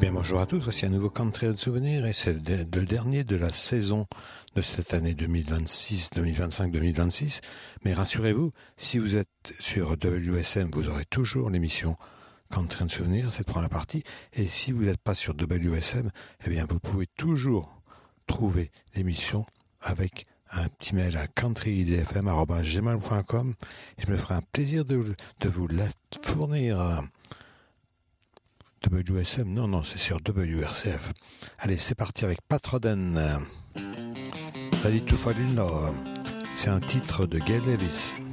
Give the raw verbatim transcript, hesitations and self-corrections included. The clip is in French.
Bien, bonjour à tous, voici un nouveau Country de souvenirs et c'est le, le dernier de la saison de cette année deux mille vingt-six, deux mille vingt-cinq, deux mille vingt-six. Mais rassurez-vous, si vous êtes sur W S M, vous aurez toujours l'émission Country de souvenirs, cette première partie. Et si vous n'êtes pas sur W S M, eh bien, vous pouvez toujours trouver l'émission avec un petit mail à country i d f m arobase gmail point com. Je me ferai un plaisir de, de vous la fournir. W S M, non, non, c'est sur W R C F. Allez, c'est parti avec Patroden. Ready to Fall in Love. C'est un titre de Gail Ellis.